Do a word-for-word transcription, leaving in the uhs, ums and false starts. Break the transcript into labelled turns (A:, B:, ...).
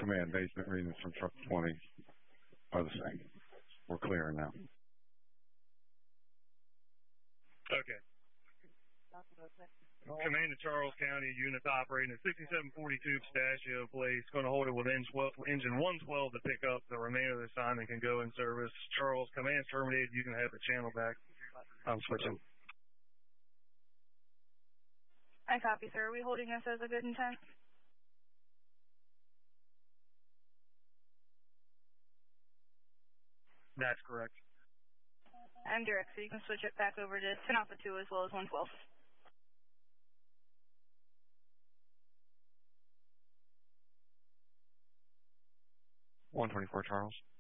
A: command, basement readings from truck twenty are the same. We're clear now.
B: Okay. Command to Charles County, units operating at sixty-seven forty-two Pistachio Place. Going to hold it with engine one twelve to pick up. The remainder of the assignment can go in service. Charles, command's terminated. You can have the channel back. I'm switching.
C: I copy, sir. Are we holding this as a good intent?
B: That's correct.
C: I'm direct, so you can switch it back over to ten Alpha two as well as one twelve.
A: one twenty-four, Charles.